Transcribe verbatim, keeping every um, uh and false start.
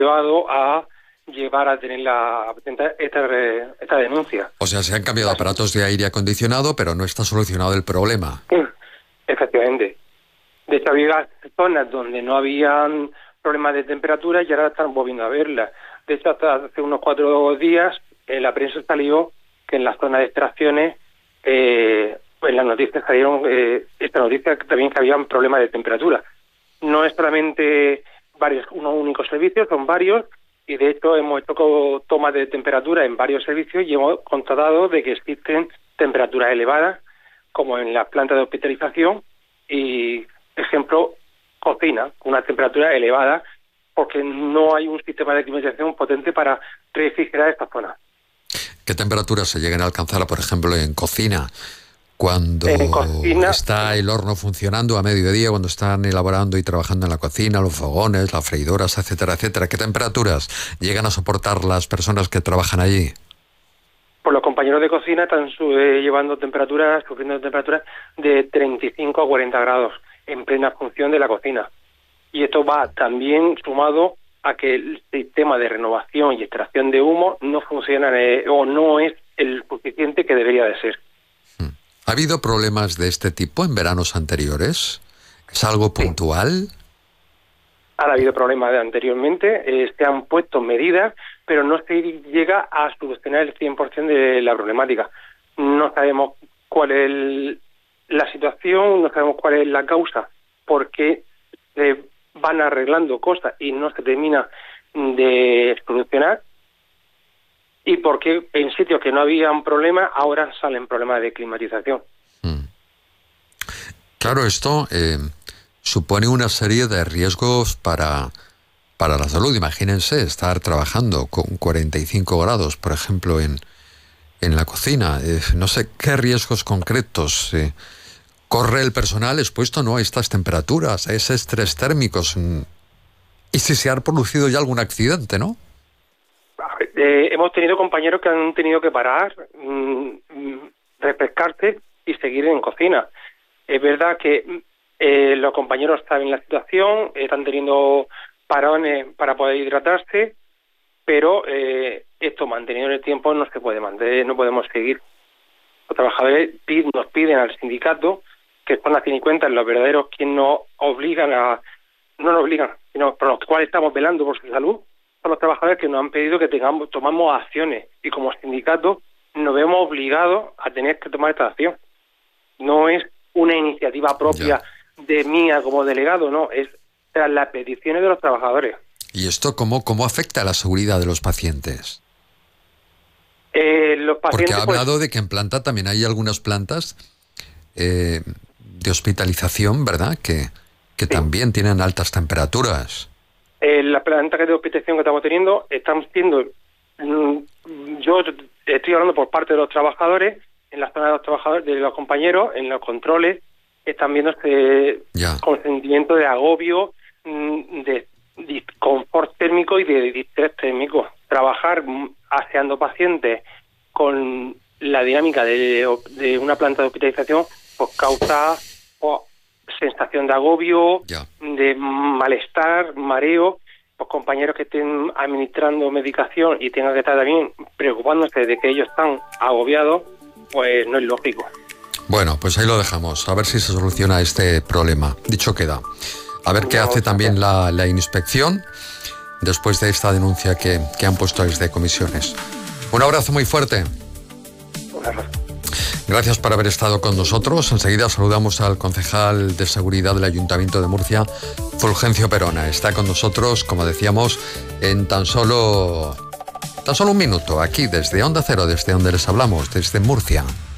llevado a llevar a tener la esta, esta denuncia. O sea, se han cambiado aparatos de aire acondicionado, pero no está solucionado el problema. Efectivamente. De hecho, había zonas donde no habían problemas de temperatura y ahora están volviendo a verlas. De hecho, hasta hace unos cuatro días en la prensa salió que en la zona de extracciones, eh, en las noticias salieron eh, esta noticia también que había problemas de temperatura. No es solamente varios, uno único servicio, son varios, y de hecho hemos hecho tomas de temperatura en varios servicios y hemos constatado de que existen temperaturas elevadas, como en las plantas de hospitalización y, ejemplo, cocina, una temperatura elevada, porque no hay un sistema de climatización potente para refrigerar esta zona. ¿Qué temperaturas se llegan a alcanzar, por ejemplo, en cocina? Cuando en cocina, está el horno funcionando a mediodía, cuando están elaborando y trabajando en la cocina, los fogones, las freidoras, etcétera, etcétera. ¿Qué temperaturas llegan a soportar las personas que trabajan allí? Pues los compañeros de cocina están eh, llevando temperaturas, sufriendo temperaturas de treinta y cinco a cuarenta grados en plena función de la cocina. Y esto va también sumado a que el sistema de renovación y extracción de humo no funciona eh, o no es el suficiente que debería de ser. ¿Ha habido problemas de este tipo en veranos anteriores? ¿Es algo puntual? Sí. Ha habido problemas de anteriormente, eh, se han puesto medidas, pero no se llega a solucionar el cien por ciento de la problemática. No sabemos cuál es el, la situación, no sabemos cuál es la causa, porque se van arreglando cosas y no se termina de solucionar, y porque en sitios que no habían problemas ahora salen problemas de climatización. Mm. Claro, esto eh, supone una serie de riesgos para, para la salud. Imagínense estar trabajando con cuarenta y cinco grados, por ejemplo, en, en la cocina. Eh, no sé qué riesgos concretos eh, corre el personal expuesto, ¿no?, a estas temperaturas, a ese estrés térmicos. Y si se ha producido ya algún accidente, ¿no? Eh, hemos tenido compañeros que han tenido que parar, mmm, refrescarse y seguir en cocina. Es verdad que eh, los compañeros están en la situación, están teniendo parones para poder hidratarse, pero eh, esto mantenido en el tiempo no se puede mantener, no podemos seguir. Los trabajadores nos piden al sindicato, que son a fin y cuentas los verdaderos quienes nos obligan a, no nos obligan, sino por los cuales estamos velando por su salud, son los trabajadores que nos han pedido que tengamos tomamos acciones, y como sindicato nos vemos obligados a tener que tomar esta acción. No es una iniciativa propia ya. de mía como delegado, no, es tras las peticiones de los trabajadores. ¿Y esto cómo, cómo afecta a la seguridad de los pacientes? Eh, los pacientes Porque ha hablado pues, de que en planta también hay algunas plantas eh, de hospitalización, ¿verdad?, que, que sí. también tienen altas temperaturas. Eh, la planta de hospitalización que estamos teniendo, estamos siendo, mmm, yo estoy hablando por parte de los trabajadores, en la zona de los trabajadores, de los compañeros, en los controles, están viendo este ya. con sentimiento de agobio, mmm, de disconfort térmico y de distrés térmico. Trabajar mmm, aseando pacientes con la dinámica de, de una planta de hospitalización, pues causa oh, sensación de agobio, ya. de malestar, mareo. Los compañeros que estén administrando medicación y tengan que estar también preocupándose de que ellos están agobiados, pues no es lógico. Bueno, pues ahí lo dejamos, a ver si se soluciona este problema. Dicho queda. A ver no, qué hace también la, la inspección después de esta denuncia que, que han puesto desde comisiones. Un abrazo muy fuerte. Un abrazo. Gracias por haber estado con nosotros. Enseguida saludamos al concejal de Seguridad del Ayuntamiento de Murcia, Fulgencio Perona. Está con nosotros, como decíamos, en tan solo, tan solo un minuto, aquí desde Onda Cero, desde donde les hablamos, desde Murcia.